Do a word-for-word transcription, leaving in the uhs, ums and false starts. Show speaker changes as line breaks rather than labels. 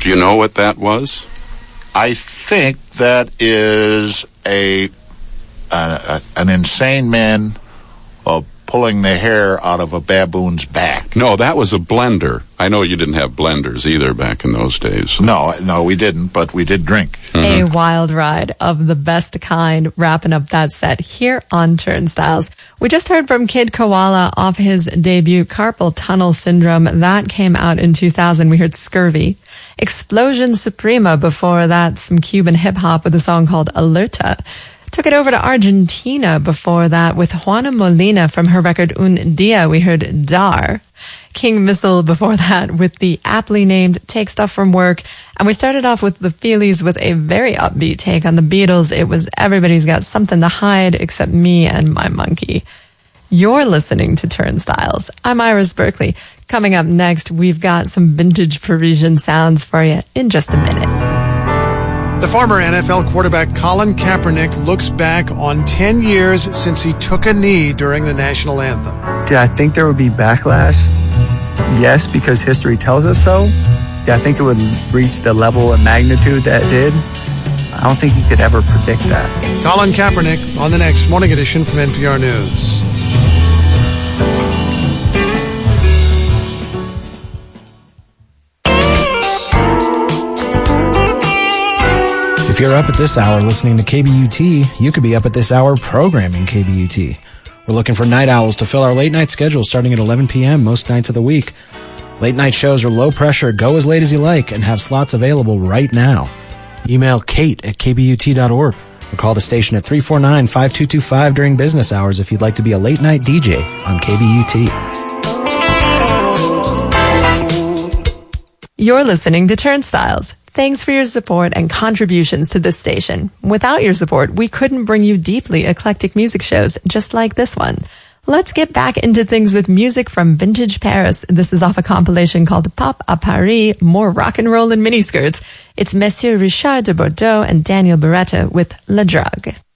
Do you know what that was?
I think that is a, uh, an insane man uh, pulling the hair out of a baboon's back.
No, that was a blender. I know you didn't have blenders either back in those days.
No, no, we didn't, but we did drink.
Mm-hmm. A wild ride of the best kind, wrapping up that set here on Turnstiles. We just heard from Kid Koala off his debut Carpal Tunnel Syndrome. That came out in two thousand. We heard Scurvy. Explosion Suprema before that, some Cuban hip-hop with a song called Alerta. Took it over to Argentina before that with Juana Molina from her record Un Dia. We heard Dar. King Missile before that with the aptly named Take Stuff From Work. And we started off with the Feelies with a very upbeat take on the Beatles. It was Everybody's Got Something to Hide Except Me and My Monkey. You're listening to Turnstiles. I'm Iris Berkeley. Coming up next, we've got some vintage Parisian sounds for you in just a minute.
The former N F L quarterback Colin Kaepernick looks back on ten years since he took a knee during the national anthem.
Yeah, I think there would be backlash. Yes, because history tells us so. Yeah, I think it would reach the level and magnitude that it did. I don't think you could ever predict that.
Colin Kaepernick on the next Morning Edition from N P R News.
If you're up at this hour listening to K B U T, you could be up at this hour programming K B U T. We're looking for night owls to fill our late night schedule starting at eleven p.m. most nights of the week. Late night shows are low pressure, go as late as you like, and have slots available right now. Email Kate at k b u t dot org or call the station at three four nine, five two two five during business hours if you'd like to be a late night D J on K B U T.
You're listening to Turnstiles. Thanks for your support and contributions to this station. Without your support, we couldn't bring you deeply eclectic music shows just like this one. Let's get back into things with music from vintage Paris. This is off a compilation called Pop à Paris, more rock and roll and miniskirts. It's Monsieur Richard de Bordeaux and Daniel Beretta with La Drogue.